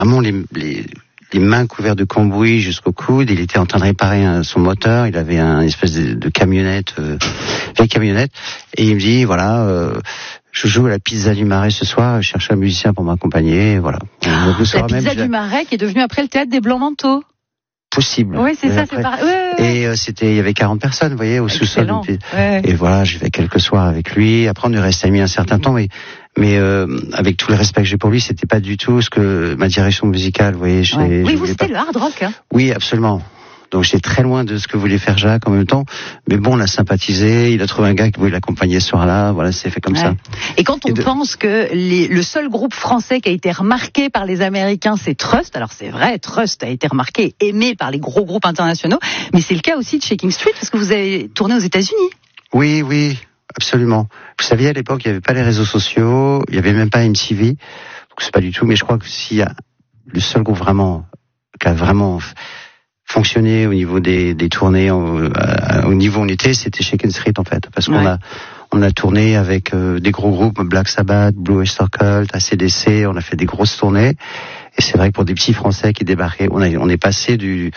vraiment les mains couvertes de cambouis jusqu'au coude. Il était en train de réparer son moteur. Il avait une espèce de camionnette, vieille camionnette. Et il me dit, voilà, je joue à la Pizza du Marais ce soir. Je cherche un musicien pour m'accompagner. Voilà. La Pizza du Marais qui est devenue après le théâtre des Blancs-Manteaux. Possible. Oui, c'est ça, c'est pareil. Et il y avait 40 personnes, vous voyez, au sous-sol. Et voilà, j'ai fait quelques soirs avec lui. Après, on est resté amis un certain temps, mais avec tout le respect que j'ai pour lui, c'était pas du tout ce que ma direction musicale, vous voyez. Oui, vous c'était le hard rock. Hein. Oui, absolument. Donc j'étais très loin de ce que voulait faire Jacques en même temps. Mais bon, on a sympathisé. Il a trouvé un gars qui voulait l'accompagner ce soir-là. Voilà, c'est fait comme ça. Et quand on pense que le seul groupe français qui a été remarqué par les Américains, c'est Trust. Alors c'est vrai, Trust a été remarqué, aimé par les gros groupes internationaux. Mais c'est le cas aussi de Shaking Street parce que vous avez tourné aux États-Unis. Oui, absolument. Vous saviez, à l'époque, il n'y avait pas les réseaux sociaux. Il n'y avait même pas MTV. Donc c'est pas du tout. Mais je crois que s'il y a le seul groupe qui a vraiment fonctionné au niveau des tournées au niveau où on était, c'était Shaking Street en fait, parce qu'on a tourné avec des gros groupes, Black Sabbath, Blue Oyster Cult, AC/DC, on a fait des grosses tournées, et c'est vrai que pour des petits Français qui débarquaient, on est passé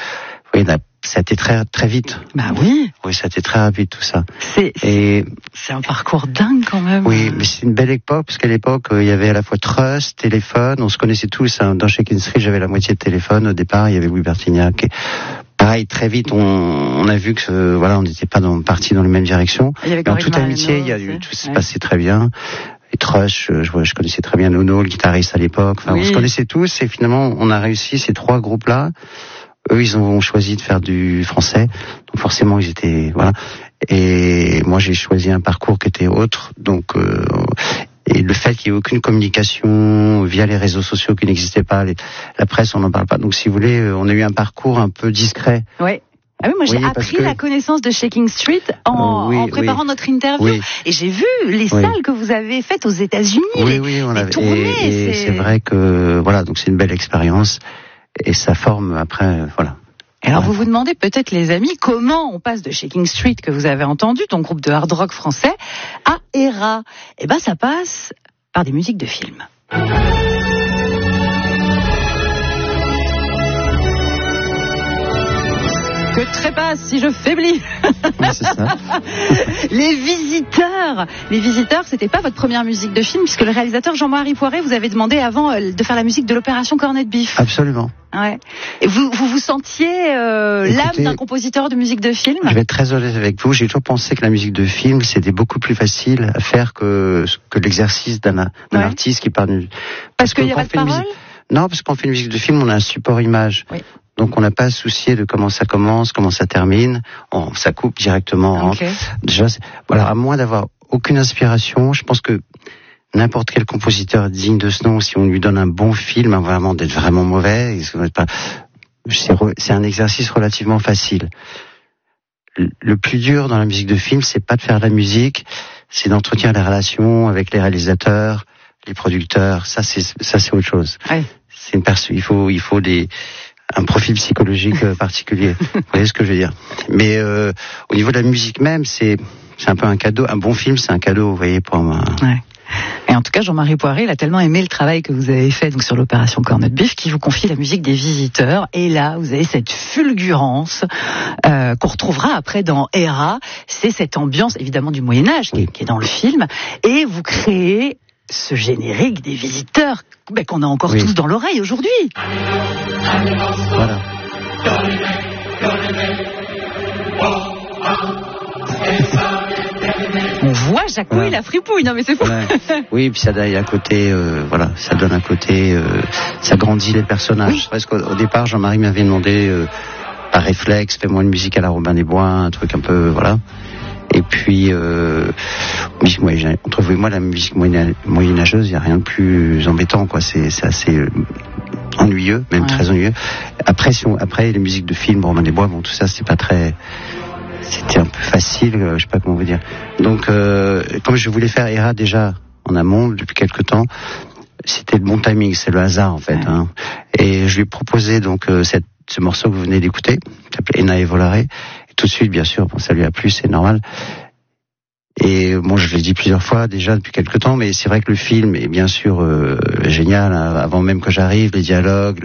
ça a été très très vite. Bah oui. Oui, ça a été très rapide tout ça. C'est un parcours dingue quand même. Oui, mais c'est une belle époque parce qu'à l'époque il y avait à la fois Trust, Téléphone, on se connaissait tous. Hein. Dans Shaking Street, j'avais la moitié de Téléphone au départ. Il y avait Louis Bertignac. Pareil, très vite, on a vu que on n'était pas partis dans la même direction. Mais en toute amitié, tout s'est passé très bien. Et Trust, je connaissais très bien Nono, le guitariste à l'époque. Enfin, on se connaissait tous et finalement, on a réussi ces trois groupes-là. Eux, ils ont choisi de faire du français, donc forcément, ils étaient voilà. Et moi, j'ai choisi un parcours qui était autre, donc. Et le fait qu'il n'y ait aucune communication via les réseaux sociaux qui n'existaient pas, la presse, on n'en parle pas. Donc, si vous voulez, on a eu un parcours un peu discret. Oui. Ah oui, moi j'ai appris la connaissance de Shaking Street en préparant notre interview. Oui. Et j'ai vu les salles que vous avez faites aux États-Unis. Oui, on avait tournées. Et c'est vrai que donc c'est une belle expérience. Et ça forme après, voilà. Alors vous vous demandez peut-être les amis comment on passe de Shaking Street que vous avez entendu, ton groupe de hard rock français, à Héra. Eh ben ça passe par des musiques de films. Que trépasse si je faiblis. Oui, c'est ça. Les Visiteurs, c'était pas votre première musique de film puisque le réalisateur Jean-Marie Poiret vous avait demandé avant de faire la musique de l'opération Cornet de Bif. Absolument. Ouais. Et vous sentiez l'âme d'un compositeur de musique de film? Je vais être très honnête avec vous. J'ai toujours pensé que la musique de film c'était beaucoup plus facile à faire que l'exercice d'un artiste qui parle. Parce qu'il y a pas de parole. Non, parce qu'on fait une musique de film, on a un support image. Oui. Donc on n'a pas à se soucier de comment ça commence, comment ça termine. Ça coupe directement. Okay. Déjà, à moins d'avoir aucune inspiration, je pense que n'importe quel compositeur digne de ce nom, si on lui donne un bon film, vraiment d'être vraiment mauvais, c'est un exercice relativement facile. Le plus dur dans la musique de film, c'est pas de faire de la musique, c'est d'entretenir les relations avec les réalisateurs, les producteurs. Ça c'est autre chose. Ouais. Il faut un profil psychologique particulier. Vous voyez ce que je veux dire? Mais au niveau de la musique même, c'est un peu un cadeau. Un bon film, c'est un cadeau, vous voyez, pour moi. Ouais. Et en tout cas, Jean-Marie Poiret, il a tellement aimé le travail que vous avez fait donc sur l'opération Cornet de Bif qu'il vous confie la musique des Visiteurs. Et là, vous avez cette fulgurance qu'on retrouvera après dans Héra. C'est cette ambiance, évidemment, du Moyen-Âge qui est dans le film. Et vous créez ce générique des Visiteurs qu'on a encore tous dans l'oreille aujourd'hui. Voilà. On voit Jacouille la fripouille, non mais c'est fou. Ouais. Oui, puis ça donne un côté, ça donne un côté, ça grandit les personnages. Oui. Parce qu'au départ, Jean-Marie m'avait demandé par réflexe, fais-moi une musique à la Robin des Bois, un truc un peu, voilà. Et puis, entre vous et moi, la musique moyenâgeuse, il n'y a rien de plus embêtant, quoi. C'est assez ennuyeux, même très ennuyeux. Après, les musiques de films, Robin des Bois, tout ça, c'était un peu facile, je sais pas comment vous dire. Donc, comme je voulais faire Héra déjà en amont depuis quelque temps, c'était le bon timing, c'est le hasard en fait. Ouais. Hein. Et je lui ai proposé donc ce morceau que vous venez d'écouter, qui s'appelait Ena et Volare. Et tout de suite, bien sûr, ça lui a plu, c'est normal. Et bon, je l'ai dit plusieurs fois déjà depuis quelque temps, mais c'est vrai que le film est bien sûr génial, hein, avant même que j'arrive, les dialogues,